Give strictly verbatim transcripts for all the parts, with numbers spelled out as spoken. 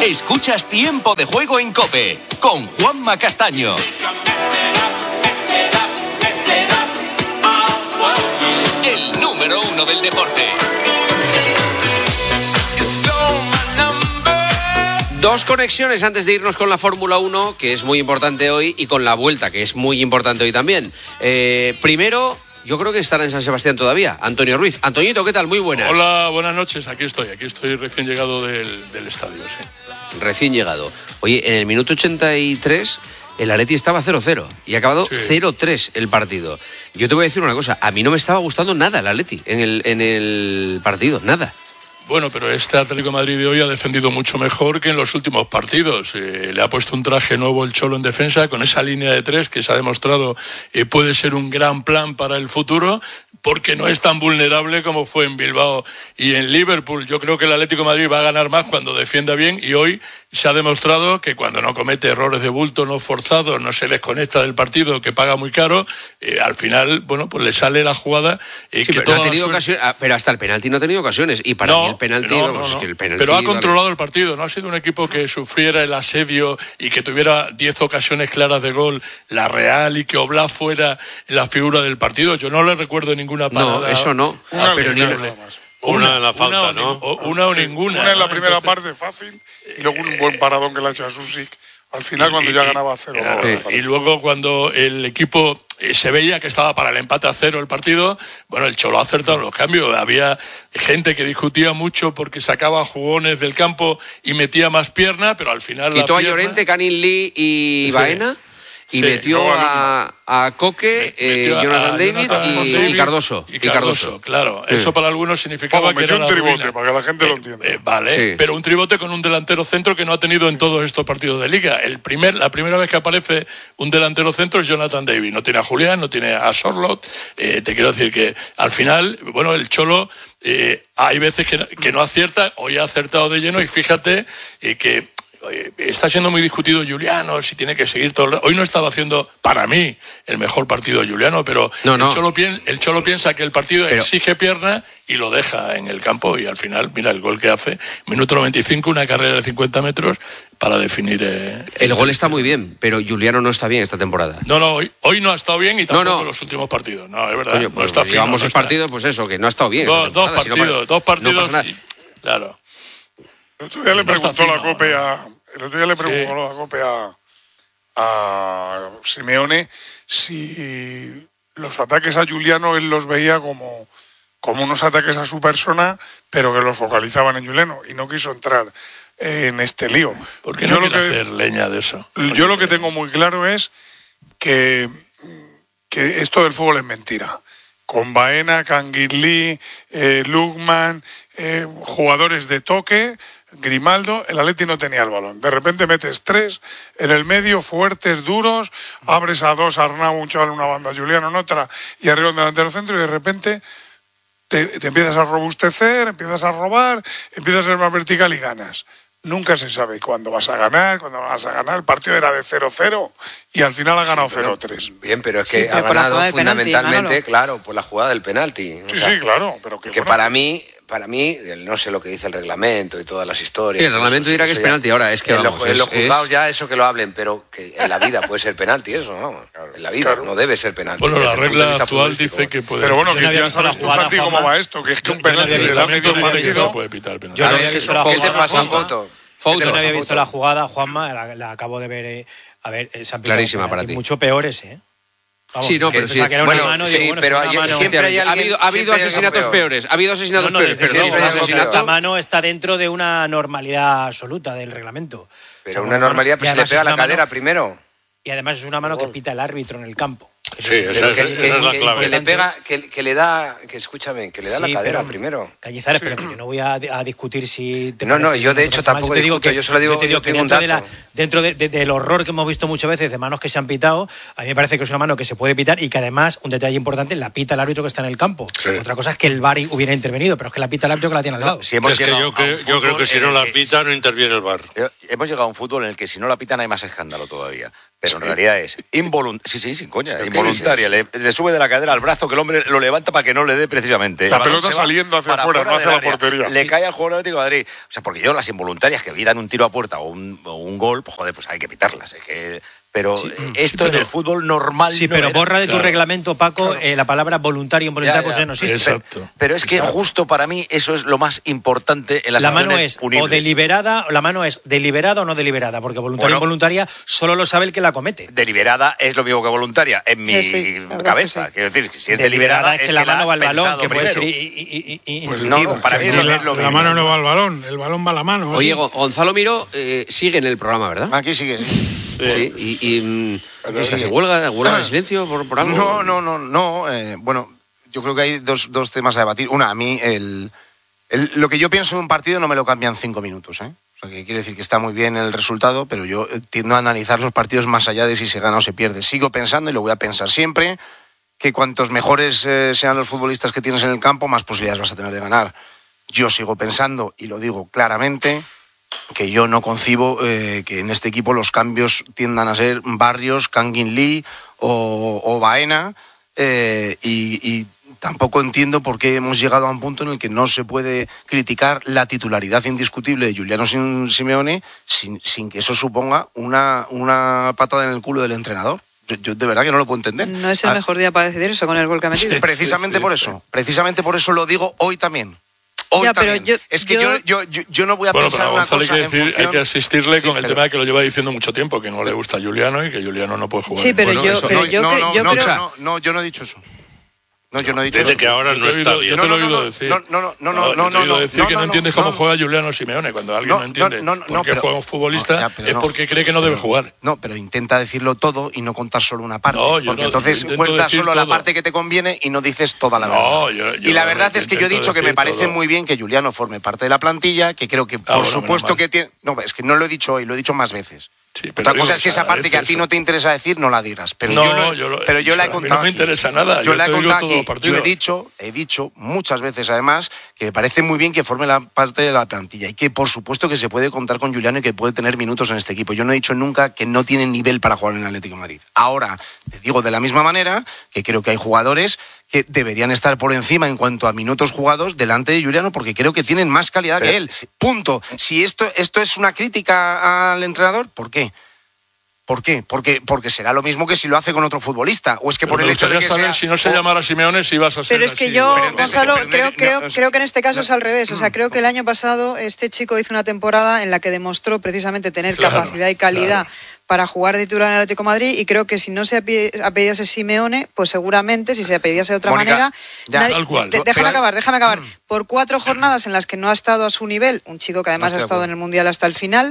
Escuchas Tiempo de Juego en COPE con Juanma Castaño. El número uno del deporte. Dos conexiones antes de irnos con la Fórmula uno, que es muy importante hoy, y con la Vuelta, que es muy importante hoy también. Eh, primero, yo creo que estará en San Sebastián todavía, Antonio Ruiz. Antoñito, ¿qué tal? Muy buenas. Hola, buenas noches. Aquí estoy, aquí estoy recién llegado del, del estadio, sí. Recién llegado. Oye, en el minuto ochenta y tres... el Atleti estaba cero cero y ha acabado sí. cero tres el partido. Yo te voy a decir una cosa, a mí no me estaba gustando nada el Atleti en el, en el partido, nada. Bueno, pero este Atlético de Madrid de hoy ha defendido mucho mejor que en los últimos partidos. Eh, le ha puesto un traje nuevo el Cholo en defensa, con esa línea de tres que se ha demostrado eh, puede ser un gran plan para el futuro, porque no es tan vulnerable como fue en Bilbao y en Liverpool. Yo creo que el Atlético de Madrid va a ganar más cuando defienda bien, y hoy se ha demostrado que cuando no comete errores de bulto, no forzados, no se desconecta del partido, que paga muy caro, eh, al final, bueno, pues le sale la jugada. Eh, sí, que pero, no ha tenido ocasiones, pero hasta el penalti no ha tenido ocasiones, y para no, mí el penalti, no, vamos, no, no. Es que el penalti pero ha vale. controlado el partido, no ha sido un equipo que sufriera el asedio y que tuviera diez ocasiones claras de gol, la Real, y que Oblak fuera la figura del partido. Yo no le recuerdo ninguna parada. No, eso no. Una, pero ni una, una en la falta, una, ¿no? O, una o ninguna. Una en la ¿no? primera Entonces, parte fácil, y luego un buen paradón que le ha hecho a Susik al final, cuando y, ya y, ganaba cero. Y, y luego cuando el equipo eh, se veía que estaba para el empate a cero el partido, bueno, el Cholo ha acertado los cambios. Había gente que discutía mucho porque sacaba jugones del campo y metía más pierna, pero al final quitó la a pierna... Llorente, Canin Lee y Sí. Baena. Y Sí, metió a, a Coque, eh, a, Jonathan a David Jonathan y, David y Cardoso. Y Cardoso, claro. Sí. Eso para algunos significaba Como que era un la tribote, ruina. para que la gente eh, lo entienda. Eh, vale, sí. Pero un tribote con un delantero centro que no ha tenido en todos estos partidos de Liga. El primer, la primera vez que aparece un delantero centro es Jonathan David. No tiene a Julián, no tiene a Sorloth. Eh, te quiero decir que al final, bueno, el Cholo eh, hay veces que, que no acierta. Hoy ha acertado de lleno, y fíjate eh, que está siendo muy discutido Giuliano, si tiene que seguir todo. Hoy no estaba haciendo, para mí, el mejor partido de Giuliano, pero no, no. El, Cholo piensa, el Cholo piensa que el partido pero... exige pierna y lo deja en el campo, y al final, mira el gol que hace, minuto noventa y cinco, una carrera de cincuenta metros para definir... Eh, el, el gol está muy bien, pero Giuliano no está bien esta temporada. No, no, hoy, hoy no ha estado bien, y tampoco no, no. en los últimos partidos. No, es verdad. Oye, no pues está llevamos fino, el no partido, está. pues eso, que no ha estado bien. Dos, dos partidos, si no para, dos partidos. No pasa nada. Y, claro. El otro día le no preguntó fino, la COPE ¿no? a... El otro día le preguntó sí. la COPE a, a Simeone si los ataques a Giuliano él los veía como, como unos ataques a su persona, pero que los focalizaban en Giuliano, y no quiso entrar en este lío. ¿Por qué no quiere hacer leña de eso? Yo lo que tengo muy claro es que, que esto del fútbol es mentira. Con Baena, Canguilí, eh, Lukman, eh, jugadores de toque, Grimaldo, el Atleti no tenía el balón. De repente metes tres en el medio, fuertes, duros, abres a dos, Arnau, un chaval en una banda, Giuliano en otra, y arriba un delantero centro, y de repente te, te empiezas a robustecer, empiezas a robar, empiezas a ser más vertical y ganas. Nunca se sabe cuándo vas a ganar, cuándo no vas a ganar. El partido era de cero cero y al final ha ganado sí, cero tres. Bien, pero es que sí, pero ha ganado fundamentalmente, penalti, claro, por la jugada del penalti. Sí, o sea, sí, claro. Pero que, que bueno, para mí, para mí, no sé lo que dice el reglamento y todas las historias. Sí, el reglamento dirá que es penalti ahora, es que en, vamos, lo, en es, los juzgados es... ya eso que lo hablen, pero que en la vida puede ser penalti eso, vamos. En la vida claro. no debe ser penalti. Bueno, la regla actual dice que puede. Pero bueno, que ya sabes tú, Santi, cómo va esto, que es que un penalti le da medio partido. Puede pitar penalti. Yo no había visto la jugada. ¿Qué te pasa, Foto? Yo no había visto la jugada, Juanma, la, la acabo de ver. Eh, a ver, se han clarísima para ti. Mucho peores, ¿eh? Vamos, sí, no, pero sí. Bueno, mano, sí, digo, bueno, pero hay, mano. siempre hay alguien, ha habido, ha habido asesinatos peores, ha habido asesinatos no, no, peores, pero sí, no, asesinato... esta mano está dentro de una normalidad absoluta del reglamento. Pero o sea, una normalidad, pues se le pega la cadera mano, primero. Y además es una mano que pita el árbitro en el campo. Sí, esa, que, es, que, esa es la que, clave. Que le pega, que, que le da, que escúchame, que le da sí, la cadera primero. Cañizares, sí. Pero yo no voy a, a discutir si... Te no, no, yo de hecho tampoco yo te digo discuto, que, yo solo digo, yo te digo yo que tengo dentro, un de la, dentro de, de, del horror que hemos visto muchas veces de manos que se han pitado, a mí me parece que es una mano que se puede pitar y que además, un detalle importante, la pita el árbitro que está en el campo. Sí. Otra cosa es que el V A R hubiera intervenido, pero es que la pita el árbitro que la tiene al lado. No, si hemos es que yo, que, yo creo que si no la pita no interviene el V A R. Hemos llegado a un fútbol en el que si no la pitan hay más escándalo todavía. Pero en realidad es involuntaria. Sí, sí, sin coña, involuntaria. Le, le sube de la cadera al brazo que el hombre lo levanta para que no le dé precisamente. La pelota saliendo hacia afuera, no hacia la portería. Le cae al jugador del Atlético de Madrid. O sea, porque yo las involuntarias que dan un tiro a puerta o un, o un gol, pues joder, pues hay que pitarlas. Es que... Pero sí, esto sí, pero, en el fútbol normal sí, no pero era. borra de claro. tu reglamento, Paco, claro. eh, la palabra voluntario, involuntario, pues ya no existe. Exacto. Pero, pero es que Exacto. justo para mí eso es lo más importante en las la mano acciones es punibles. o deliberada, o la mano es deliberada o no deliberada, porque voluntaria o bueno, involuntaria solo lo sabe el que la comete. Deliberada es lo mismo que voluntaria, en mi sí, sí, cabeza. Sí. Quiero decir, que si es deliberada, deliberada es que, que la mano va al balón, que puede ser y, y, y, y, pues no, no, para mí la, es lo la mano no va al balón, el balón va a la mano. Oye, Gonzalo Miró eh, sigue en el programa, ¿verdad? Aquí sigue, sí. Sí, y, y ¿qué se hace? ¿Huelga, huelga de silencio por, por algo? No, no, no, no. Eh, bueno, yo creo que hay dos, dos temas a debatir. Una, a mí, el, el, lo que yo pienso en un partido no me lo cambian cinco minutos, ¿eh? O sea, que quiere decir que está muy bien el resultado, pero yo tiendo a analizar los partidos más allá de si se gana o se pierde. Sigo pensando, y lo voy a pensar siempre, que cuantos mejores eh, sean los futbolistas que tienes en el campo, más posibilidades vas a tener de ganar. Yo sigo pensando, y lo digo claramente, que yo no concibo eh, que en este equipo los cambios tiendan a ser Barrios, Kangin Lee o, o Baena eh, y, y tampoco entiendo por qué hemos llegado a un punto en el que no se puede criticar la titularidad indiscutible de Giuliano Simeone sin, sin que eso suponga una, una patada en el culo del entrenador. Yo, yo de verdad que no lo puedo entender. No es el ah, mejor día para decidir eso con el gol que ha metido. Precisamente sí, sí, por eso, precisamente por eso lo digo hoy también. Hoy ya, también. Pero yo, es que yo... Yo, yo, yo no voy a bueno, pensar pero una Gonzalo cosa hay que en decir, función... hay que asistirle sí, con el pero... tema de que lo lleva diciendo mucho tiempo, que no le gusta a Giuliano y que Giuliano no puede jugar. Sí, pero bueno, yo, eso... pero no, yo, no, cre- no, yo no, creo... no, no, yo no he dicho eso. No, yo no he dicho Desde eso. que ahora no está bien. Yo te lo he oído decir. No, no, no, no, no, no, te he oído decir no, que no no, entiendes no, cómo no, juega Giuliano Simeone. Cuando alguien no, no entiende no, no, por qué pero, juega un futbolista, no, ya, es no, porque cree que no debe jugar. No, pero intenta decirlo todo y no contar solo una parte. No, yo porque no, entonces yo cuentas solo todo. la parte que te conviene y no dices toda la no, verdad. Yo, yo y la verdad es que yo he dicho que me parece todo. muy bien que Giuliano forme parte de la plantilla, que creo que por ah, bueno, supuesto que tiene... No, es que no lo he dicho hoy, lo he dicho más veces. Sí, pero otra cosa es que esa parte que a ti eso. no te interesa decir, no la digas. Pero no, yo, lo, yo lo, pero yo la he contado. A mí no me interesa aquí. nada. Yo, yo la he contado aquí. Todo Yo he dicho, he dicho muchas veces además que me parece muy bien que forme la parte de la plantilla y que por supuesto que se puede contar con Giuliano y que puede tener minutos en este equipo. Yo no he dicho nunca que no tiene nivel para jugar en el Atlético de Madrid. Ahora, te digo de la misma manera que creo que hay jugadores que deberían estar por encima en cuanto a minutos jugados delante de Giuliano porque creo que tienen más calidad pero, que él. Punto. Si esto, esto es una crítica al entrenador, ¿por qué? ¿Por qué? Porque, porque será lo mismo que si lo hace con otro futbolista. O es que pero por el hecho de que saber sea... si no se llamara Simeone si vas a ser Pero es que así, yo, pero entonces, Gonzalo, pero, creo, no, creo, no, creo que en este caso no, es al revés. O sea, creo que el año pasado este chico hizo una temporada en la que demostró precisamente tener claro, capacidad y calidad claro. para jugar de titular en el Atlético de Madrid y creo que si no se apellidase Simeone, pues seguramente si se apellidase de otra Mónica, manera... Ya, nadie, tal cual. De, déjame acabar, déjame acabar. Por cuatro jornadas en las que no ha estado a su nivel, un chico que además no ha estado en el Mundial hasta el final...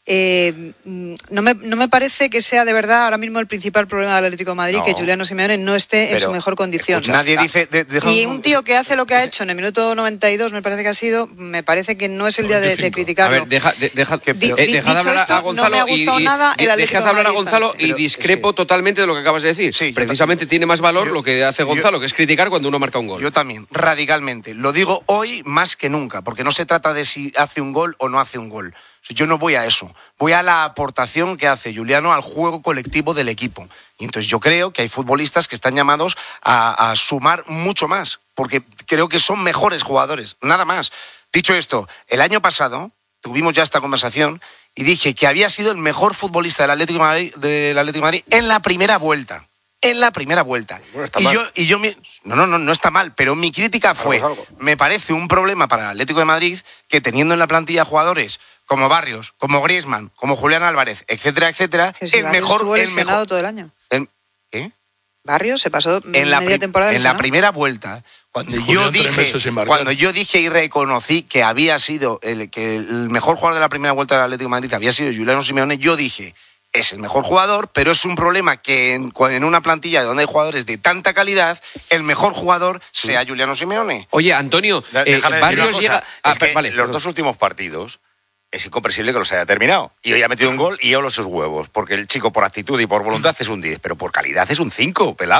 Eh, no, me, no me parece que sea de verdad ahora mismo el principal problema del Atlético de Madrid no, que Giuliano Simeone no esté en su mejor condición. Escucha, nadie dice, de, de, y un tío que hace lo que ha hecho en el minuto noventa y dos me parece que ha sido, me parece que no es el día de, de criticarlo. A ver, deja, de, deja, que, pero, eh, deja de hablar esto, a Gonzalo no me ha gustado y, nada el deja de hablar a Gonzalo y pero discrepo es que, totalmente de lo que acabas de decir. Sí, precisamente tiene más valor yo, lo que hace Gonzalo, yo, que es criticar cuando uno marca un gol. Yo también, radicalmente. Lo digo hoy más que nunca, porque no se trata de si hace un gol o no hace un gol. Yo no voy a eso, voy a la aportación que hace Giuliano al juego colectivo del equipo. Y entonces yo creo que hay futbolistas que están llamados a, a sumar mucho más, porque creo que son mejores jugadores, nada más. Dicho esto, el año pasado tuvimos ya esta conversación y dije que había sido el mejor futbolista del Atlético de Madrid, del Atlético de Madrid en la primera vuelta. En la primera vuelta. Bueno, está y mal. yo, y yo mi, no, no, no, no está mal, pero mi crítica fue, algo, algo. me parece un problema para el Atlético de Madrid que teniendo en la plantilla jugadores como Barrios, como Griezmann, como Julián Álvarez, etcétera, etcétera, si el mejor, estuvo el mejor todo el año. El, ¿Qué? Barrios se pasó en la media temporada en la primera vuelta. Cuando yo dije, cuando yo dije y reconocí que había sido el que el mejor jugador de la primera vuelta del Atlético de Madrid había sido Giuliano Simeone, yo dije es el mejor jugador, pero es un problema que en, en una plantilla donde hay jugadores de tanta calidad, el mejor jugador sea Giuliano Simeone. Oye, Antonio, eh, Barrios llega... Ah, es que vale, los dos últimos partidos es incomprensible que los haya terminado. Y hoy ha metido un gol y yo los sus huevos, porque el chico por actitud y por voluntad es un diez, pero por calidad es un cinco, pelado.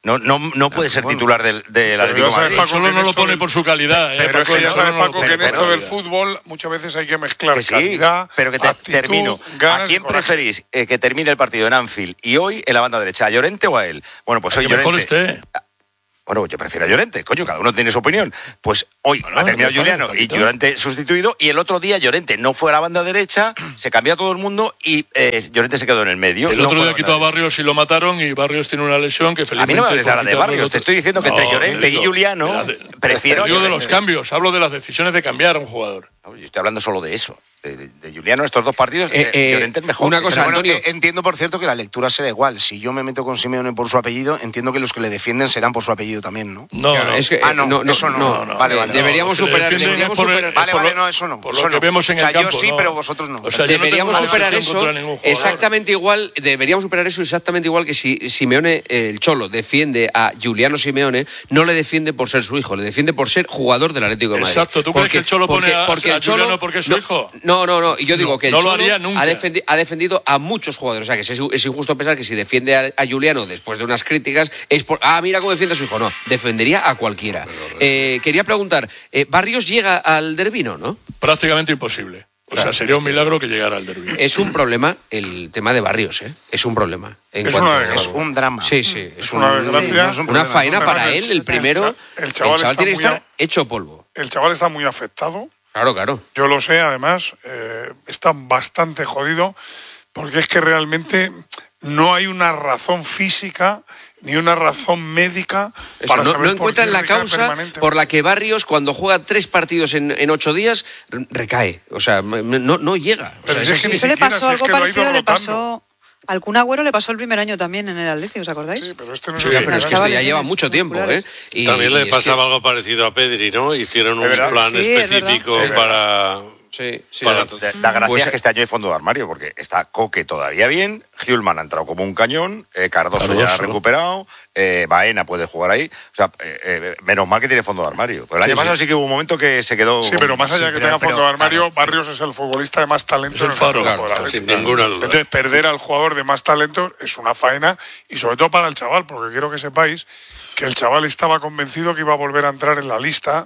No, no, no puede ser titular del, del Atlético de Madrid. Solo no lo pone por su calidad. ¿eh? Pero es que ya sabes, Paco, que en esto del fútbol fútbol muchas veces hay que mezclar que sí, calidad, pero que te, actitud, termino. ganas ¿A quién y coraje. preferís eh, que termine el partido en Anfield y hoy en la banda derecha? ¿A Llorente o a él? Bueno, pues hoy que mejor Llorente. esté. Bueno, yo prefiero a Llorente, coño, cada uno tiene su opinión. Pues hoy Bueno, ha terminado no Juliano falta, y Llorente sustituido, y el otro día Llorente no fue a la banda derecha, se cambió a todo el mundo y eh, Llorente se quedó en el medio. El no otro fue día quitó a Barrios y lo mataron, y Barrios tiene una lesión que A mí felizmente... no me hables ahora de por quitarlo Barrios, el te otro- estoy diciendo que entre No, Llorente digo, y Juliano de- prefiero a Digo de Llorente. los cambios, hablo de las decisiones de cambiar a un jugador. No, yo estoy hablando solo de eso. De, de Juliano, estos dos partidos, Eh, eh, eh, Llorente es mejor. una cosa, Pero bueno, Antonio. eh, entiendo, por cierto, que la lectura será igual. Si yo me meto con Simeone por su apellido, entiendo que los que le defienden serán por su apellido también, ¿no? No, Claro, no. es que, Ah, eh, no, eso no. no, no. Vale, Eh, vale. deberíamos No, lo que superar, defienden deberíamos es por el- superar- Vale, por vale, lo- no, eso no. por eso lo que no. vemos en o sea, el yo campo, sí, no. pero vosotros no. O sea, yo no deberíamos tengo superar obsesión eso contra ningún jugador. exactamente igual, deberíamos superar eso exactamente igual que si Simeone, eh, el Cholo, defiende a Giuliano Simeone, no le defiende por ser su hijo, le defiende por ser jugador del Atlético de Madrid. Exacto, ¿tú crees que el Cholo pone a- a el Cholo- Giuliano porque es su no, hijo? No, no, no, y yo digo No, que el no lo Cholo haría nunca. ha, defendi- ha defendido a muchos jugadores, o sea que es, es injusto pensar que si defiende a, a Giuliano después de unas críticas es por, ah, mira cómo defiende a su hijo, no, defendería a cualquiera. Eh, quería preguntar, eh, ¿Barrios llega al Derbino, no? Prácticamente imposible. O sea, sería un milagro que llegara al derbi. Es un problema el tema de Barrios, ¿eh? Es un problema. En Es cuanto- una desgracia. Es un drama. Sí, sí. Es, Es un- una desgracia. Sí, no es un una problema, faena es un para problema. él, el primero. El cha- el chaval está tiene que muy estar a- hecho polvo. El chaval está muy afectado. Claro, claro. Yo lo sé, además, eh, está bastante jodido, porque es que realmente no hay una razón física ni una razón médica Eso, para no, saber no por encuentran qué la recae causa permanentemente. por la que Barrios, cuando juega tres partidos en, en ocho días, r- recae. O sea, m- no, no llega. O Pero sea, si es es que así. ni Eso le siquiera, pasó si es algo que lo ha ido parecido, le rotando. pasó. Al Kun Agüero le pasó el primer año también en el Atlético, ¿os acordáis? Sí, pero este no Sí, es el pero es que primer esto ya Chavales, lleva lesiones mucho tiempo, ¿eh? musculares. Y- También y le es pasaba que- algo parecido a Pedri, ¿no? Hicieron un ¿Es verdad? plan Sí, es verdad. específico Sí, es para... Sí, sí, Para- sí. Da gracias Pues, que este año hay fondo de armario, porque está Coque todavía bien, Hjulman ha entrado como un cañón, eh, Cardoso, ya ha Cardoso. recuperado, eh, Baena puede jugar ahí. O sea, eh, eh, menos mal que tiene fondo de armario. Pero el año Sí, pasado sí. sí que hubo un momento que se quedó... Sí, pero más allá Sí, que pero- tenga pero, fondo de armario, claro, sí. Barrios es el futbolista de más talento Es el en faro, campo claro, del claro, Atlético. sin ninguna duda. Entonces, perder al jugador de más talento es una faena, y sobre todo para el chaval, porque quiero que sepáis que el chaval estaba convencido que iba a volver a entrar en la lista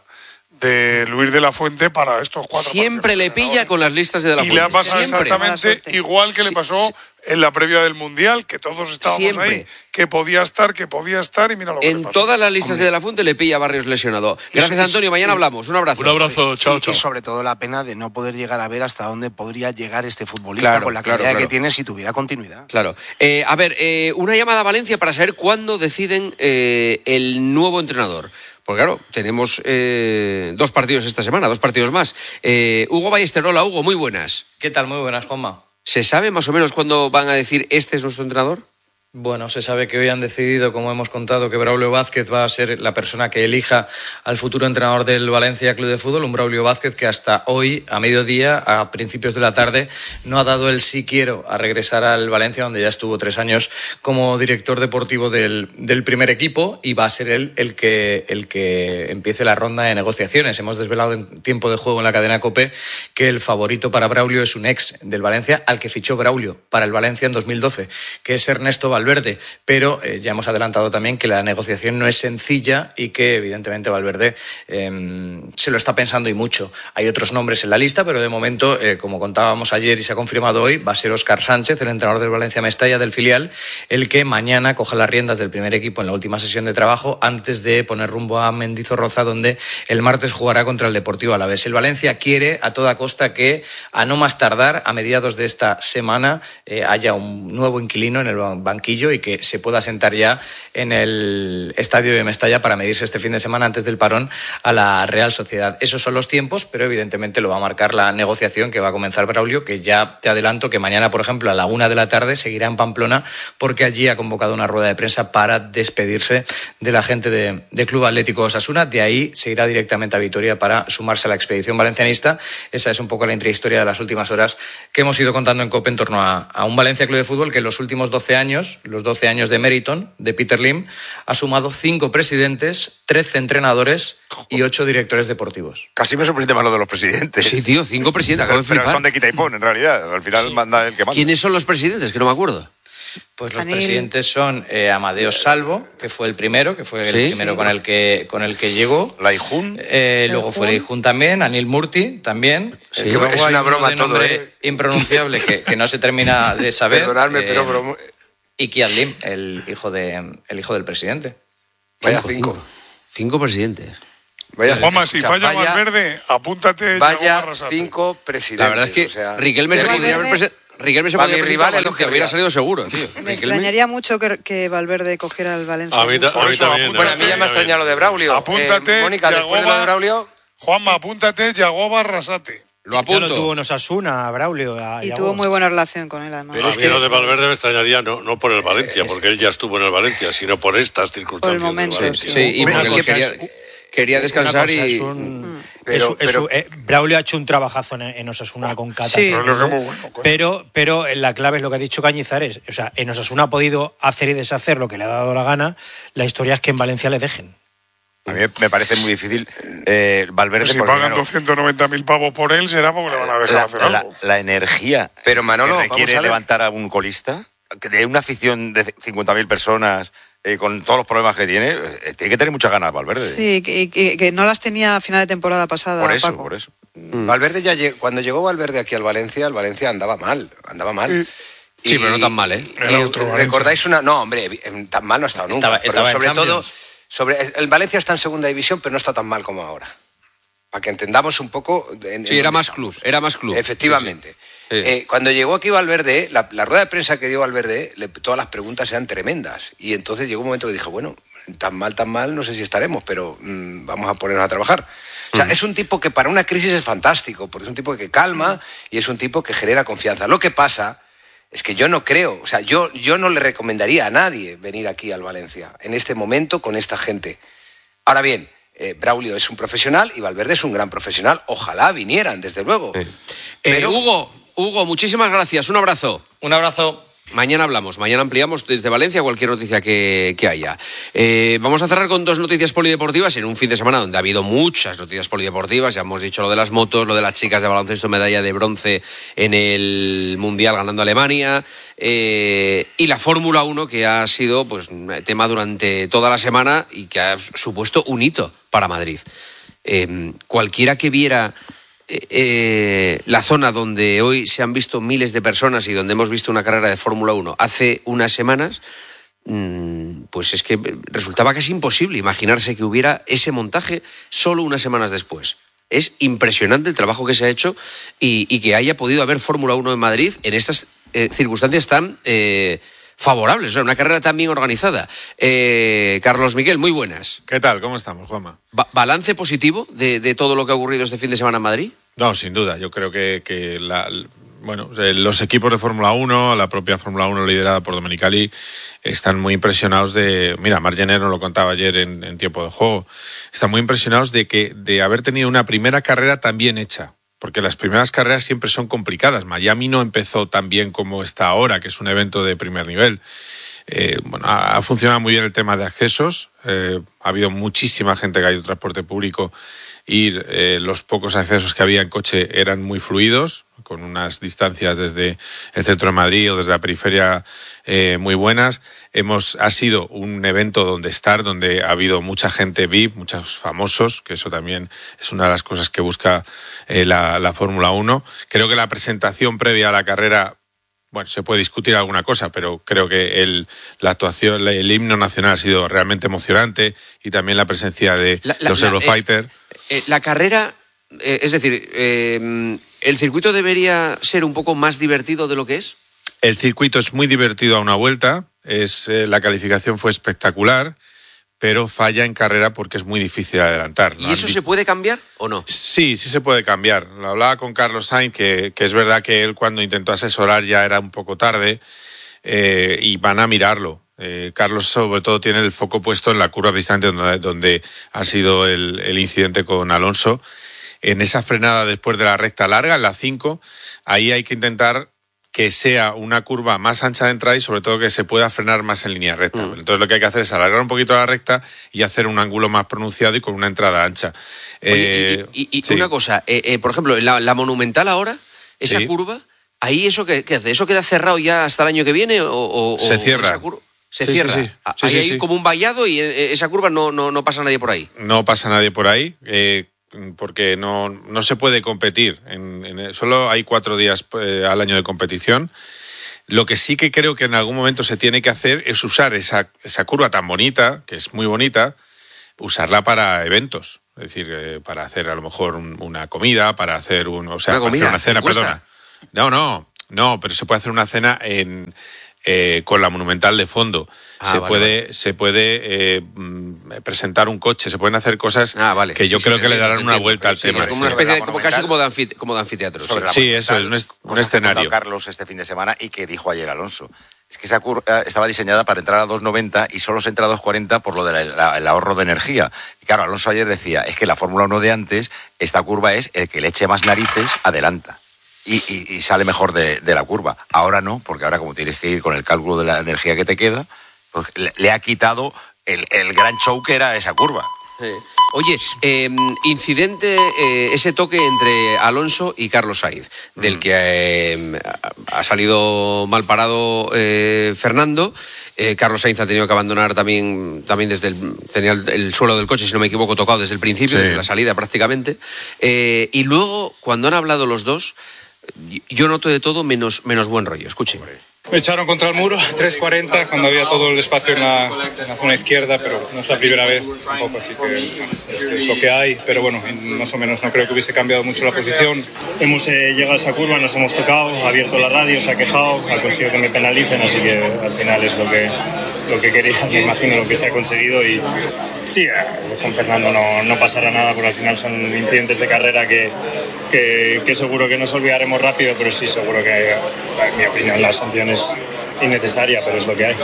de Luis de la Fuente para estos cuatro Siempre partidos le de pilla entrenador. con las listas de, de la Y le ha Fuente. pasado Siempre. Mala exactamente suerte. igual que le Sí, pasó sí. en la previa del Mundial, que todos estábamos Siempre. ahí, que podía estar, que podía estar, y mira lo que le En pasó. todas las listas de la Fuente le pilla a Barrios lesionado. Gracias, y- Antonio. Mañana y- hablamos. Un abrazo. Un abrazo, chao, y, chao. y sobre todo la pena de no poder llegar a ver hasta dónde podría llegar este futbolista Claro, con la claro, calidad claro. que tiene si tuviera continuidad. Claro. Eh, a ver, eh, una llamada a Valencia para saber cuándo deciden eh, el nuevo entrenador. Porque claro, tenemos eh, dos partidos esta semana, dos partidos más. Eh, Hugo Ballester, hola Hugo, muy buenas. ¿Qué tal? Muy buenas, Juanma. ¿Se sabe más o menos cuándo van a decir este es nuestro entrenador? Bueno, se sabe que hoy han decidido, como hemos contado, que Braulio Vázquez va a ser la persona que elija al futuro entrenador del Valencia Club de Fútbol, un Braulio Vázquez que hasta hoy, a mediodía, a principios de la tarde, no ha dado el sí quiero a regresar al Valencia, donde ya estuvo tres años como director deportivo del, del primer equipo, y va a ser él el que, el que empiece la ronda de negociaciones. Hemos desvelado en tiempo de juego en la cadena COPE que el favorito para Braulio es un ex del Valencia, al que fichó Braulio para el Valencia en dos mil doce, que es Ernesto Valverde. Pero eh, ya hemos adelantado también que la negociación no es sencilla y que evidentemente Valverde eh, se lo está pensando y mucho. Hay otros nombres en la lista, pero de momento, eh, como contábamos ayer y se ha confirmado hoy, va a ser Óscar Sánchez, el entrenador del Valencia Mestalla del filial, el que mañana coja las riendas del primer equipo en la última sesión de trabajo antes de poner rumbo a Mendizorroza, donde el martes jugará contra el Deportivo Alavés. El Valencia quiere a toda costa que a no más tardar, a mediados de esta semana, eh, haya un nuevo inquilino en el banquillo y que se pueda sentar ya en el estadio de Mestalla para medirse este fin de semana antes del parón a la Real Sociedad. Esos son los tiempos, pero evidentemente lo va a marcar la negociación que va a comenzar Braulio, que ya te adelanto que mañana, por ejemplo, a la una de la tarde seguirá en Pamplona, porque allí ha convocado una rueda de prensa para despedirse de la gente de, de Club Atlético Osasuna. De ahí se irá directamente a Vitoria para sumarse a la expedición valencianista. Esa es un poco la intrahistoria de las últimas horas que hemos ido contando en COPE en torno a, a un Valencia Club de Fútbol que en los últimos doce años, los doce años de Meriton, de Peter Lim, ha sumado cinco presidentes, trece entrenadores y ocho directores deportivos. Casi me sorprende más lo de los presidentes. Sí, tío, cinco presidentes. Acabo Pero, de pero flipar. son de quita y pon, en realidad. Al final manda el que manda. ¿Quiénes son los presidentes? Que no me acuerdo. Pues los Anil. presidentes son eh, Amadeo Salvo, que fue el primero, que fue el Sí, primero sí. con el que con el que llegó. Laijun. Eh, luego fue Laijun también, Anil Murti también. Sí, Eh, que luego es hay una uno broma de todo, nombre ¿eh? impronunciable que, que no se termina de saber. Perdonadme, eh, pero... pero... Y Kiat Lim, el hijo, de, el hijo del presidente. Vaya Cinco, cinco. cinco. Cinco presidentes. Vaya Juanma, cinco. si O sea, falla vaya- Valverde, apúntate. Vaya Yago Arrasate. cinco presidentes. La verdad es que o sea, Riquelme se terrible. podría haber presen- Riquelme se Para podría mi haber rival, presentado a el Valencia, hubiera salido seguro, tío. Me Riquelme- extrañaría mucho que, que Valverde cogiera el Valencia. A mí, ta- mucho. a mí Por eso, también. apúntate. Bueno, a mí ya me ha extrañado lo de Braulio. Apúntate, Eh, Mónica, después de lo de Yagoba. Braulio... Juanma, apúntate, Yagoba Arrasate. Lo Ya apunto. lo tuvo en Osasuna, Braulio. a- Y a tuvo Yago. muy buena relación con él, además. Pero a es mí que- lo de Valverde me extrañaría no, no por el Valencia, porque él ya estuvo en el Valencia, sino por estas circunstancias. del momento, Valencia. Sí, y Una porque cosa quería, es- quería descansar Una cosa, y... es un- Pero- es un- es pero- un- eh, Braulio ha hecho un trabajazo en, en Osasuna con Cata. Sí. Braulio es muy bueno, coño. Pero, pero la clave es lo que ha dicho Cañizares. O sea, en Osasuna ha podido hacer y deshacer lo que le ha dado la gana. La historia es que en Valencia le dejen. A mí me parece muy difícil. Eh, Valverde, Si por pagan primero, doscientos noventa mil pavos por él, será porque le van a dejar la, hacer la- algo. la energía Pero, Manolo, que vamos requiere a ver. levantar a un colista, que de una afición de cincuenta mil personas, eh, con todos los problemas que tiene, eh, tiene que tener muchas ganas Valverde. Sí, que, que- que no las tenía a final de temporada pasada, por eso, Paco. por eso. Valverde ya lleg- cuando llegó Valverde aquí al Valencia, el Valencia andaba mal, andaba mal. Sí, pero no tan mal, ¿eh? Era y otro Valencia. ¿Recordáis una? No, hombre, em, tan mal no ha estado nunca. Estaba- pero estaba en sobre todo, Champions. sobre el Valencia está en segunda división, pero no está tan mal como ahora. Para que entendamos un poco. en- Sí, en era dónde más estamos. club, era más club. Efectivamente. Sí, sí. Sí. Eh, cuando llegó aquí Valverde, la, la rueda de prensa que dio Valverde, le- todas las preguntas eran tremendas. Y entonces llegó un momento que dije, bueno, tan mal, tan mal, no sé si estaremos, pero mm, vamos a ponernos a trabajar. O sea, es un tipo que para una crisis es fantástico, porque es un tipo que calma y es un tipo que genera confianza. Lo que pasa es que yo no creo, o sea, yo, yo no le recomendaría a nadie venir aquí al Valencia en este momento con esta gente. Ahora bien, eh, Braulio es un profesional y Valverde es un gran profesional. Ojalá vinieran, desde luego. Eh, Pero- Hugo, Hugo, muchísimas gracias. Un abrazo. Un abrazo. Mañana hablamos, mañana ampliamos desde Valencia cualquier noticia que, que haya. Eh, vamos a cerrar con dos noticias polideportivas en un fin de semana donde ha habido muchas noticias polideportivas. Ya hemos dicho lo de las motos, lo de las chicas de baloncesto, medalla de bronce en el Mundial ganando a Alemania, eh, y la Fórmula uno, que ha sido pues tema durante toda la semana y que ha supuesto un hito para Madrid. Eh, cualquiera que viera Eh, eh, la zona donde hoy se han visto miles de personas y donde hemos visto una carrera de Fórmula uno hace unas semanas, mmm, pues es que resultaba casi imposible imaginarse que hubiera ese montaje solo unas semanas después. Es impresionante el trabajo que se ha hecho y, y que haya podido haber Fórmula uno en Madrid en estas eh, circunstancias tan eh, favorables, o sea, una carrera tan bien organizada. Eh, Carlos Miguel, muy buenas. ¿Qué tal? ¿Cómo estamos, Juanma? Ba- ¿Balance positivo de, de todo lo que ha ocurrido este fin de semana en Madrid? No, sin duda. Yo creo que, que la, bueno, los equipos de Fórmula uno, la propia Fórmula uno liderada por Domenicali, están muy impresionados de... Mira, Marc Jenner nos lo contaba ayer en, en tiempo de juego. Están muy impresionados de, que, de haber tenido una primera carrera tan bien hecha. Porque las primeras carreras siempre son complicadas. Miami no empezó tan bien como está ahora, que es un evento de primer nivel. Eh, bueno, ha, ha funcionado muy bien el tema de accesos. Eh, ha habido muchísima gente que ha ido en transporte público y eh, los pocos accesos que había en coche eran muy fluidos, con unas distancias desde el centro de Madrid o desde la periferia eh, muy buenas. Hemos, ha sido un evento donde estar, donde ha habido mucha gente V I P, muchos famosos, que eso también es una de las cosas que busca eh, la, la Fórmula uno. Creo que la presentación previa a la carrera, bueno, se puede discutir alguna cosa, pero creo que el, la actuación, el himno nacional ha sido realmente emocionante y también la presencia de La- la- los la- Eurofighter. eh, eh, la carrera, eh, es decir, eh, ¿el circuito debería ser un poco más divertido de lo que es? El circuito es muy divertido a una vuelta, es, eh, la calificación fue espectacular, pero falla en carrera porque es muy difícil adelantar. ¿no? ¿Y eso Han se puede cambiar o no? Sí, sí se puede cambiar. Lo hablaba con Carlos Sainz, que, que es verdad que él cuando intentó asesorar ya era un poco tarde, eh, y van a mirarlo. Eh, Carlos sobre todo tiene el foco puesto en la curva distante donde, donde ha sido el, el incidente con Alonso. En esa frenada después de la recta larga, en la cinco, ahí hay que intentar que sea una curva más ancha de entrada y sobre todo que se pueda frenar más en línea recta. Mm. Entonces lo que hay que hacer es alargar un poquito la recta y hacer un ángulo más pronunciado y con una entrada ancha. Oye, eh, y, y- y sí. una cosa, eh, eh, por ejemplo, en la, la Monumental ahora, esa Sí. curva ¿ahí eso qué, qué hace? ¿Eso queda cerrado ya hasta el año que viene? O, o, se cierra. Esa curva? Se sí, cierra. Sí, sí. Ahí sí, sí, hay sí. como un vallado y esa curva no, no, no pasa nadie por ahí. No pasa nadie por ahí. Eh, porque no, no se puede competir. En, en, solo hay cuatro días eh, al año de competición. Lo que sí que creo que en algún momento se tiene que hacer es usar esa, esa curva tan bonita, que es muy bonita, usarla para eventos. Es decir, eh, para hacer a lo mejor un, una comida, para hacer un, o sea, ¿Una comida? Hacer una cena, perdona. No, no, no, pero se puede hacer una cena en... Eh, con la Monumental de fondo. Ah, se, vale, puede, vale. se puede eh, presentar un coche, se pueden hacer cosas ah, vale. que yo sí, creo sí, que le darán una vuelta al sí, tema. Es como una especie de, como casi como de, anfite, como de anfiteatro. Sí, sí eso es, un, est un escenario. Carlos este fin de semana y que dijo ayer Alonso. Es que esa curva estaba diseñada para entrar a dos noventa y solo se entra a dos cuarenta por lo del de ahorro de energía. Y claro, Alonso ayer decía, es que la Fórmula uno de antes, esta curva es el que le eche más narices, adelanta. Y, y, y sale mejor de, de la curva. Ahora no, porque ahora como tienes que ir con el cálculo de la energía que te queda, pues le, le ha quitado el, el gran show que era esa curva. Sí. Oye, eh, incidente, eh, ese toque entre Alonso y Carlos Sainz, del mm. que eh, ha salido mal parado eh, Fernando. Eh, Carlos Sainz ha tenido que abandonar también, también desde el, tenía el, el suelo del coche, si no me equivoco, tocado desde el principio, sí. desde la salida prácticamente. Eh, y luego, cuando han hablado los dos, yo noto de todo menos, menos buen rollo. Escuchen. Me echaron contra el muro, tres cuarenta, cuando había todo el espacio en la, en la zona izquierda, pero no es la primera vez tampoco, así que es, es lo que hay. Pero bueno, más o menos no creo que hubiese cambiado mucho la posición. Hemos eh, llegado a esa curva, nos hemos tocado, ha abierto la radio, se ha quejado, ha conseguido que me penalicen, así que al final es lo que, lo que quería, me imagino lo que se ha conseguido. Y sí, eh, con Fernando no, no pasará nada, porque al final son incidentes de carrera que, que, que seguro que nos olvidaremos rápido, pero sí, seguro que, en mi opinión, la sanción es innecesaria, pero es lo que hay.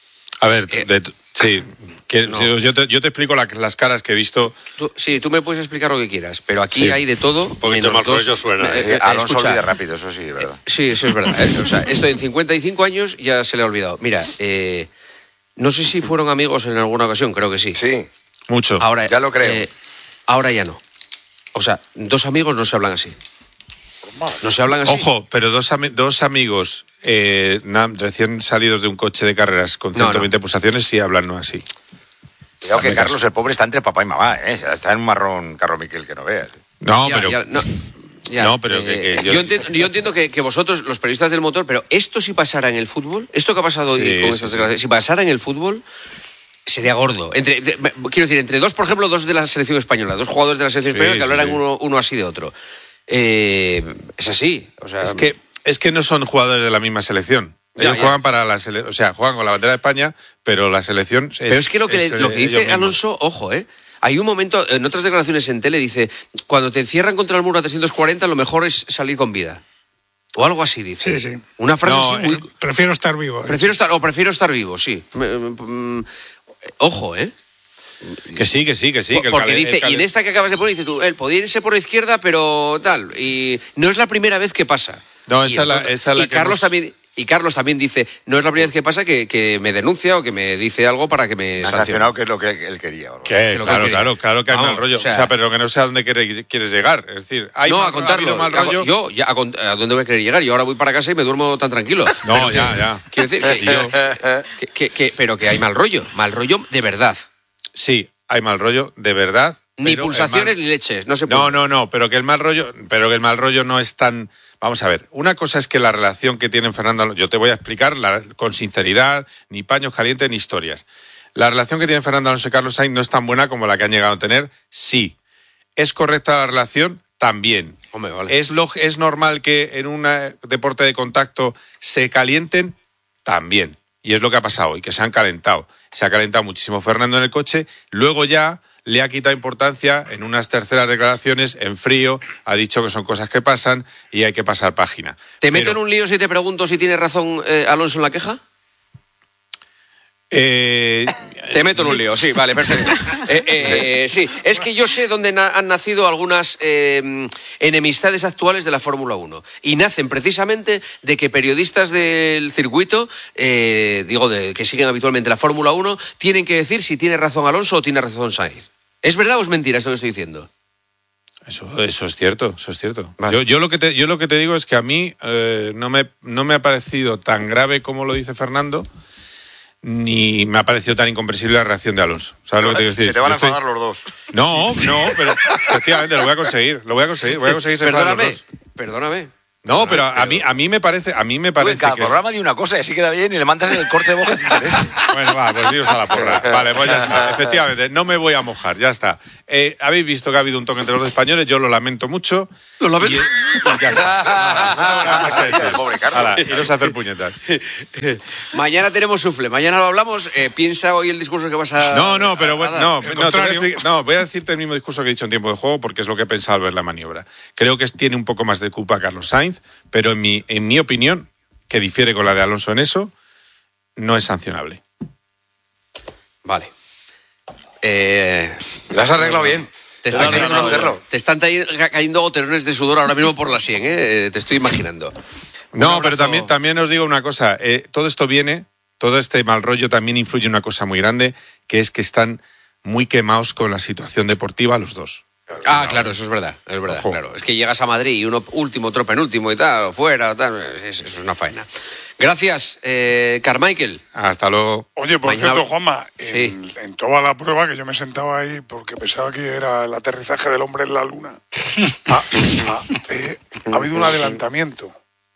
A ver, de, de, sí, que, no. yo, te, yo te explico la, las caras que he visto. Tú, sí, tú me puedes explicar lo que quieras, pero aquí sí. hay de todo. Un poquito más rollo suena. Eh, eh, Alonso olvida rápido, eso sí, ¿verdad? Eh, sí, eso es verdad. Eh. O sea, esto en cincuenta y cinco años ya se le ha olvidado. Mira, eh, no sé si fueron amigos en alguna ocasión, creo que sí. Sí, mucho. Ahora, ya lo creo. Eh, ahora ya no. O sea, dos amigos no se hablan así. No se hablan así. Ojo, pero dos, ami dos amigos eh, recién salidos de un coche de carreras con ciento veinte no, no. pulsaciones sí hablan no así. Cuidado que Carlos, el pobre, está entre papá y mamá, ¿eh? Está en un marrón Carlos Miquel que no veas. No, ya, pero... Ya, no. Ya, no, pero eh, que, que yo... yo entiendo, yo entiendo que, que vosotros, los periodistas del motor, pero esto si pasara en el fútbol, esto que ha pasado sí, hoy con sí, estas declaraciones, sí. si pasara en el fútbol, sería gordo. Entre, de, quiero decir, entre dos, por ejemplo, dos de la selección española, dos jugadores de la selección sí, española que hablaran sí, sí. Uno, uno así de otro. Eh, es así. O sea, es que, es que no son jugadores de la misma selección. Ellos ya, juegan ya. para la selección, o sea, juegan con la bandera de España, pero la selección... Es, pero es que lo que, es, lo que dice Alonso, ojo, ¿eh? Hay un momento, en otras declaraciones en tele, dice, cuando te encierran contra el muro a trescientos cuarenta, lo mejor es salir con vida. O algo así, dice. Sí, sí. Una frase no, así muy... Eh, prefiero estar vivo. ¿eh? Prefiero estar, o prefiero estar vivo, sí. Ojo, ¿eh? Que sí, que sí, que sí. Que Porque el dice, el y en esta que acabas de poner, dice tú, él podía irse por la izquierda, pero tal. Y no es la primera vez que pasa. No, esa es la, esa es la y que Carlos hemos... también... Y Carlos también dice, no es la primera vez que pasa que, que me denuncia o que me dice algo para que me sancione. sancionado, que es lo que él quería. ¿Qué? Claro, claro, claro que hay mal rollo. O sea, o sea, pero que no sé a dónde quieres llegar. Es decir, hay no, mal, a contarlo. mal rollo. Yo, ya, a, a dónde voy a querer llegar. Yo ahora voy para casa y me duermo tan tranquilo. No, pero, ya, ya. Quiero decir, que, yo, que, que, que, pero que hay mal rollo. Mal rollo de verdad. Sí, hay mal rollo de verdad. Ni pulsaciones mal... ni leches. No se puede. No, no, no. Pero que el mal rollo, pero que el mal rollo no es tan... Vamos a ver, una cosa es que la relación que tienen Fernando Alonso, yo te voy a explicar la, con sinceridad, ni paños calientes ni historias. La relación que tienen Fernando Alonso y Carlos Sainz no es tan buena como la que han llegado a tener, sí. ¿Es correcta la relación? También. Hombre, vale. ¿Es, lo, ¿Es normal que en un deporte de contacto se calienten? También. Y es lo que ha pasado hoy, que se han calentado. Se ha calentado muchísimo Fernando en el coche, luego ya... le ha quitado importancia en unas terceras declaraciones, en frío, ha dicho que son cosas que pasan y hay que pasar página. ¿Te meto Pero, en un lío si te pregunto si tiene razón eh, Alonso en la queja? Eh, te meto en un lío, sí, vale, perfecto. Eh, eh, sí, es que yo sé dónde na han nacido algunas eh, enemistades actuales de la Fórmula uno. Y nacen precisamente de que periodistas del circuito, eh, digo, de, que siguen habitualmente la Fórmula uno, tienen que decir si tiene razón Alonso o tiene razón Sainz. ¿Es verdad o es mentira esto que estoy diciendo? Eso, eso es cierto, eso es cierto. Vale. Yo, yo, lo que te, yo lo que te digo es que a mí eh, no, me, no me ha parecido tan grave como lo dice Fernando, ni me ha parecido tan incomprensible la reacción de Alonso. ¿Sabes lo que te quiero decir? Se te van a estoy... enfadar los dos. No, sí. no, pero efectivamente lo voy a conseguir, lo voy a conseguir, voy a conseguir ser Perdóname, los dos. perdóname. No, pero a mí, a mí me parece, a mí me parece Uy, cada que... programa de una cosa y así queda bien y le mandas el corte de voz que te interese. Bueno, va, pues dios a la porra. Vale, pues ya está. Efectivamente, no me voy a mojar, ya está. Eh, Habéis visto que ha habido un toque entre los españoles, yo lo lamento mucho. Lo lamento. Y, y ya está. No, no, no, no, no, no, Pobre Carlos. Hala, iros a hacer puñetas. Mañana tenemos sufle, mañana lo hablamos. Eh, piensa hoy el discurso que vas a... No, no, pero bueno, no, El no, te voy a contrario. explicar- no, voy a decirte el mismo discurso que he dicho en tiempo de juego porque es lo que he pensado al ver la maniobra. Creo que es- tiene un poco más de culpa Carlos Sainz, pero en mi, en mi opinión, que difiere con la de Alonso en eso, no es sancionable. Vale. Eh, Lo has arreglado bien. Te están, No, no, cayendo, no, hacerlo. te están ca- cayendo goterones de sudor ahora mismo por la sien, ¿eh? Te estoy imaginando. No, Un pero abrazo. también, también os digo una cosa. Eh, todo esto viene, todo este mal rollo también influye en una cosa muy grande, que es que están muy quemados con la situación deportiva los dos. Ah, claro, eso es verdad, es verdad, Ojo. claro. Es que llegas a Madrid y uno último, otro penúltimo y tal, o fuera, tal, es- eso es una faena. Gracias, eh, Carmichael. Hasta luego. Oye, por Mañana- cierto, Juanma, Sí. en, en toda la prueba que yo me sentaba ahí porque pensaba que era el aterrizaje del hombre en la luna, ha, ha- eh, ha habido un adelantamiento.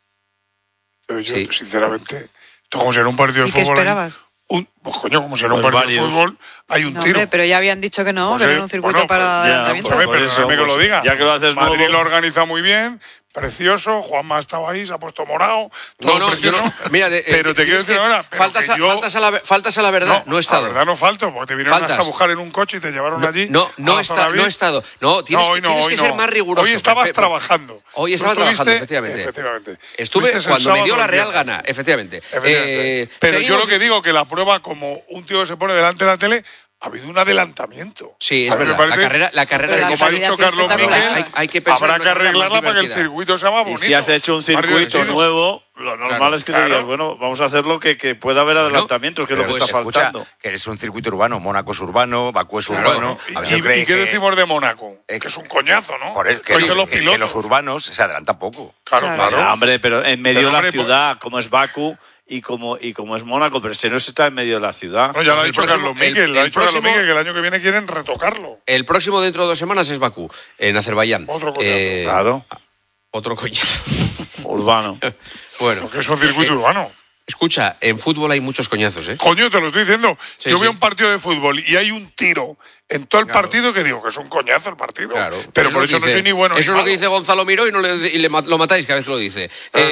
Pero yo, Sí. sinceramente, esto como si en un partido de ¿Y qué fútbol... hay esperabas? Un, pues coño, como si en un Pues partido de varios. fútbol hay un No, tiro. hombre, pero ya habían dicho que no, Pues que no sí, era un circuito bueno, para pues ya, adelantamiento. Hombre, Por pero eso, déjame que pues, lo diga. ya que lo haces Madrid nuevo- lo organiza muy bien, precioso. Juanma estaba ahí, se ha puesto morado. No, todo no, yo precioso. no. Mira, de- eh, pero te quiero es decir que ahora. pero faltas, que a, yo- faltas, a la, faltas a la verdad, no, he estado. La verdad no falto, porque te vinieron Faltas. hasta a buscar en un coche y te llevaron No, allí. no, no, a la está- zona no V I P. he estado. No, tienes No, que- hoy no, tienes hoy que no. ser más riguroso. Hoy estabas Perfecto. trabajando. Hoy Tú estaba trabajando, estuviste- efectivamente. Efectivamente. Estuve Estuviste el cuando me sábado dio y la el real viernes. gana, efectivamente. Efectivamente. Eh, Pero yo seguimos- lo que digo que la prueba, como un tío que se pone delante de la tele, ha habido un adelantamiento. Sí, es A mí me verdad. La parece- carrera, la carrera Pero de la como ha salida dicho sí Carlos espectacular. Miquel, Hay- hay que pensar habrá en que una carrera más arreglarla para que el divertida. circuito sea más Y bonito. si has hecho un Más circuito divertido. nuevo, lo normal Claro, es que claro. te digas, bueno, vamos a hacerlo que, que pueda haber adelantamientos, que es lo Pero que pues, está escucha, faltando. que es un circuito urbano. Mónaco es urbano, Bakú es Claro, urbano. Y, A ver, ¿no y- crees y qué que- decimos de Mónaco? Eh, que es un coñazo, ¿no? Por eso, que, Oye, los, los que- que pilotos. los urbanos se adelantan poco. Claro, Claro. claro. Ah, hombre, pero en medio Pero, de la hombre, pues- ciudad, como es Bakú y como, y como es Mónaco, pero si no se está en medio de la ciudad. No, ya lo ha el dicho próximo- Carlos Miquel, el- lo ha el dicho Carlos próximo- Miquel, que el año que viene quieren retocarlo. El próximo dentro de dos semanas es Bakú, en Azerbaiyán. Otro coñazo. Eh, Claro, Otro coñazo. urbano. Bueno. Porque es un circuito eh, urbano. Escucha, en fútbol hay muchos coñazos, ¿eh? Coño, te lo estoy diciendo. Sí, Yo sí. veo un partido de fútbol y hay un tiro en todo el Claro. partido que digo que es un coñazo el partido. Claro. Pero es por lo eso que no dice- soy ni bueno Eso ni es lo que malo. dice Gonzalo Miró y, no le, y le ma- lo matáis cada vez que lo dice.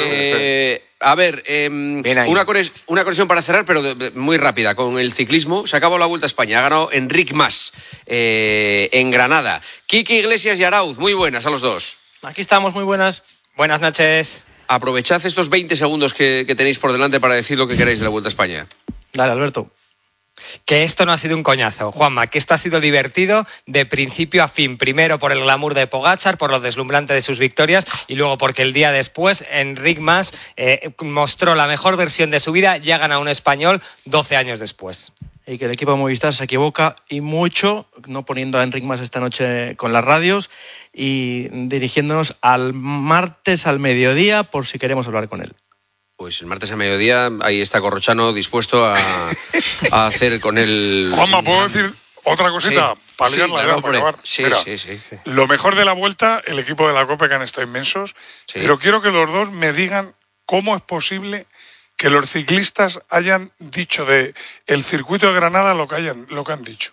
Eh, a ver, em, Bien ahí. una, conex- una conexión para cerrar, pero de- de- muy rápida. Con el ciclismo se acabó la Vuelta a España. Ha ganado Enric Mas eh, en Granada. Quique Iglesias y Arauz, muy buenas a los dos. Aquí estamos, muy buenas. Buenas noches. Aprovechad estos veinte segundos que, que tenéis por delante para decir lo que queráis de la Vuelta a España. Dale, Alberto. Que esto no ha sido un coñazo, Juanma, que esto ha sido divertido de principio a fin. Primero por el glamour de Pogačar, por lo deslumbrante de sus victorias y luego porque el día después Enric Mas eh, mostró la mejor versión de su vida y ha ganado un español doce años después. Y que el equipo de Movistar se equivoca y mucho, no poniendo a Enric Mas esta noche con las radios y dirigiéndonos al martes al mediodía por si queremos hablar con él. Pues el martes a mediodía, ahí está Corrochano dispuesto a, a hacer con él... Juanma, ¿puedo decir otra cosita? Sí, para sí, liarla claro, ya, hombre. para acabar. Sí, Mira, sí, sí, sí. Lo mejor de la Vuelta, el equipo de la Copa, que han estado inmensos, Sí. pero quiero que los dos me digan cómo es posible que los ciclistas hayan dicho de el circuito de Granada lo que, hayan, lo que han dicho.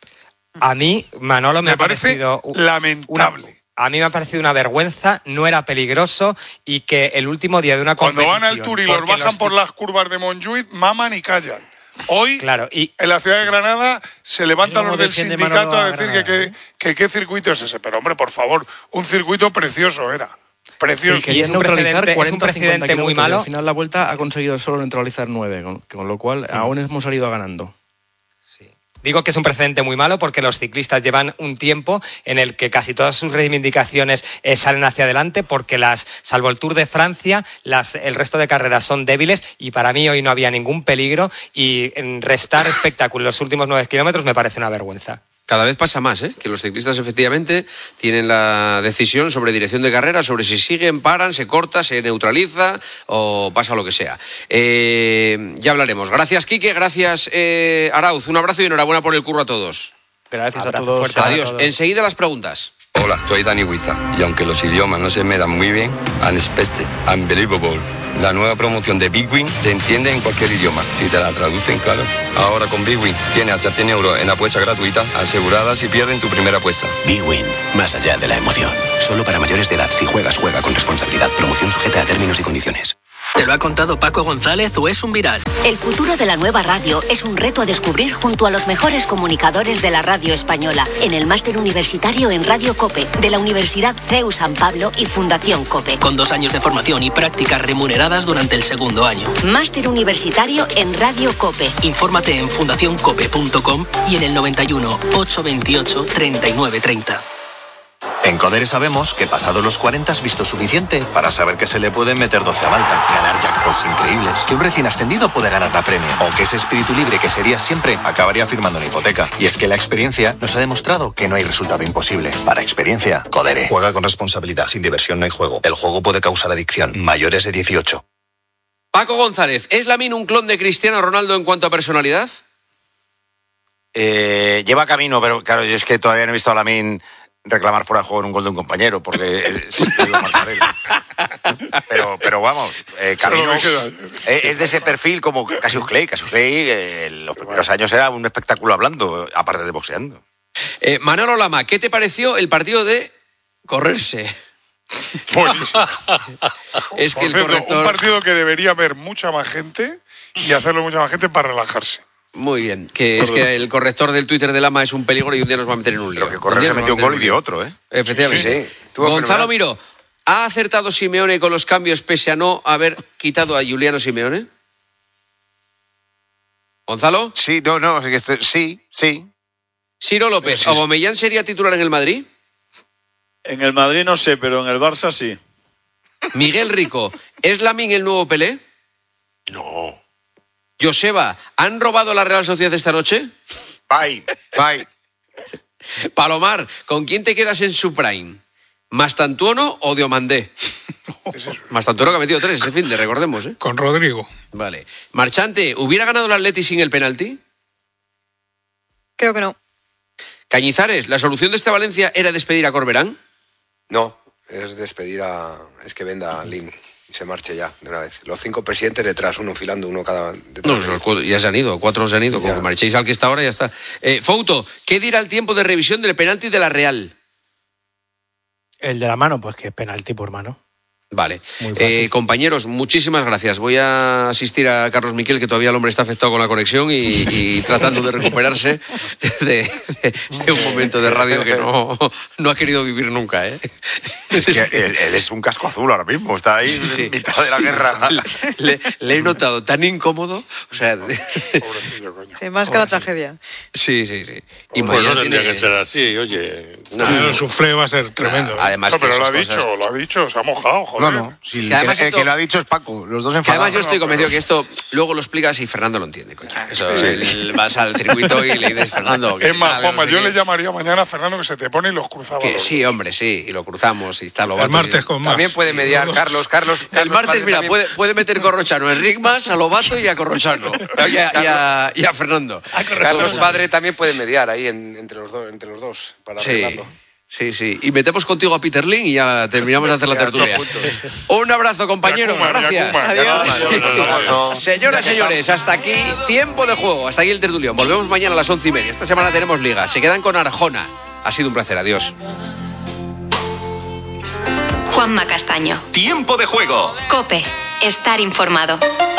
A mí, Manolo, me, Me ha parece parecido un- lamentable. una- a mí me ha parecido una vergüenza, no era peligroso y que el último día de una Cuando competición... van al Tour y los porque bajan los- por las curvas de Montjuïc, maman y callan. Hoy, Claro, y en la ciudad de Granada, se levantan ¿Cómo los del defiende sindicato Manolo a a decir Granada, que, que, que qué circuito es ese. Pero, hombre, por favor, un circuito precioso era. Precioso. Sí, que Querían es un precedente- neutralizar es un cuarenta, precedente cincuenta muy kilómetros y malo. al final la Vuelta ha conseguido solo neutralizar nueve, con, con lo cual aún hemos salido ganando. Digo que es un precedente muy malo porque los ciclistas llevan un tiempo en el que casi todas sus reivindicaciones eh, salen hacia adelante porque las, salvo el Tour de Francia, las, el resto de carreras son débiles y para mí hoy no había ningún peligro y en restar espectáculo en los últimos nueve kilómetros me parece una vergüenza. Cada vez pasa más, ¿eh? Que los ciclistas efectivamente tienen la decisión sobre dirección de carrera, sobre si siguen, paran, se corta, se neutraliza o pasa lo que sea. Eh, ya hablaremos. Gracias, Quique, gracias, eh, Arauz. Un abrazo y enhorabuena por el curro a todos. Gracias Abrazo a todos. fuerte. Adiós. A todos. Enseguida las preguntas. Hola, soy Dani Huiza y aunque los idiomas no se me dan muy bien, Unexpected, Unbelievable, la nueva promoción de Big Win te entiende en cualquier idioma, si te la traducen, claro. Ahora con Big Win tienes hasta cien euros en apuesta gratuita, asegurada si pierden tu primera apuesta. Big Win, más allá de la emoción. Solo para mayores de edad, si juegas, juega con responsabilidad. Promoción sujeta a términos y condiciones. ¿Te lo ha contado Paco González o es un viral? El futuro de la nueva radio es un reto a descubrir junto a los mejores comunicadores de la radio española en el máster universitario en Radio COPE de la Universidad C E U San Pablo y Fundación COPE. Con dos años de formación y prácticas remuneradas durante el segundo año. Máster universitario en Radio COPE. Infórmate en fundación cope punto com y en el noventa y uno, ochocientos veintiocho, treinta y nueve treinta. En Codere sabemos que pasados los cuarenta has visto suficiente para saber que se le puede meter doce a Malta, ganar jackpots increíbles, que un recién ascendido puede ganar la premio, o que ese espíritu libre que sería siempre acabaría firmando una hipoteca. Y es que la experiencia nos ha demostrado que no hay resultado imposible. Para experiencia, Codere. Juega con responsabilidad. Sin diversión no hay juego. El juego puede causar adicción. Mayores de dieciocho. Paco González, ¿es Lamine un clon de Cristiano Ronaldo en cuanto a personalidad? Eh, lleva camino, pero claro, yo es que todavía no he visto a Lamine reclamar fuera de juego en un gol de un compañero, porque sí, iba a marcar él. Pero, pero vamos, eh, camino eh, es de ese perfil como Cassius Clay. Cassius Clay eh, en los primeros años era un espectáculo hablando, aparte de boxeando. Eh, Manolo Lama, ¿qué te pareció el partido de correrse? Es que el cierto, corrector... Un partido que debería ver mucha más gente y hacerlo mucha más gente para relajarse. Muy bien, que es que el corrector del Twitter de Lama es un peligro y un día nos va a meter en un lío. Lo que correr se metió un gol y dio otro, ¿eh? Efectivamente. Sí, sí. Gonzalo Miró, ¿ha acertado Simeone con los cambios pese a no haber quitado a Juliano Simeone? ¿Gonzalo? Sí, no, no, sí, sí. Ciro López, sí, sí. ¿Aubameyang sería titular en el Madrid? En el Madrid no sé, pero en el Barça sí. Miguel Rico, ¿es Lamine el nuevo Pelé? No. Joseba, ¿han robado la Real Sociedad esta noche? Bye, bye. Palomar, ¿con quién te quedas en su prime? ¿Mastantuono o Diomandé? Mastantuono que ha metido tres ese fin de, recordemos, ¿eh? Con Rodrigo. Vale. Marchante, ¿hubiera ganado el Atleti sin el penalti? Creo que no. Cañizares, ¿la solución de este Valencia era despedir a Corberán? No, es despedir a... es que venda a Lim. Se marche ya, de una vez. Los cinco presidentes detrás, uno filando, uno cada... No, no, ya se han ido, cuatro se han ido. Como marchéis al que está ahora, ya está. Eh, Fouto, ¿qué dirá el tiempo de revisión del penalti de la Real? El de la mano, pues que es penalti por mano. Vale. Eh, compañeros, muchísimas gracias. Voy a asistir a Carlos Miquel, que todavía el hombre está afectado con la conexión y, y tratando de recuperarse de, de, de un momento de radio que no, no ha querido vivir nunca, ¿eh? Es que él, él es un casco azul ahora mismo, está ahí sí, en mitad de la guerra. Le, le he notado tan incómodo, o sea... Sí, más que la tragedia. Sí, sí, sí. Y pues no tendría tiene... que ser así, oye... No, sí, el suflé va a ser tremendo. Nah, además no, pero lo ha cosas... dicho, lo ha dicho, se ha mojado, joder. No, no, sí, que, además que, esto... que lo ha dicho es Paco, los dos enfadados. Que además yo estoy convencido que esto luego lo explicas y Fernando lo entiende, coño. Eso, sí. el, vas al circuito y le dices, Fernando... Es más, Juanma, no sé yo qué... le llamaría mañana a Fernando que se te pone y los cruzaba. Que sí, hombre, sí, y lo cruzamos y está lo El martes y... con más. También puede mediar Carlos, Carlos... Carlos el martes, mira, también... puede, puede meter Corrochano, Enric más, a Lobato y a Corrochano. Y a, y a, y a Fernando. A Carlos Padre también puede mediar ahí en, entre, los do, entre los dos para sí. arreglarlo. Sí, sí. Y metemos contigo a Peter Lin y ya terminamos de hacer la tertulia. Un abrazo, compañeros. Gracias. Adiós. Señoras y señores, hasta aquí tiempo de juego. Hasta aquí el tertulión. Volvemos mañana a las once y media. Esta semana tenemos liga. Se quedan con Arjona. Ha sido un placer. Adiós. Juanma Castaño. Tiempo de juego. COPE. Estar informado.